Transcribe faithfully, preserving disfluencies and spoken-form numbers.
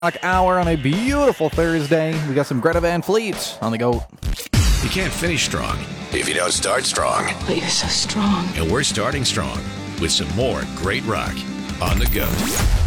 Rock Hour on a beautiful Thursday. We got some Greta Van Fleet on the go. You can't finish strong if you don't start strong. But you're so strong. And we're starting strong with some more great rock on the go.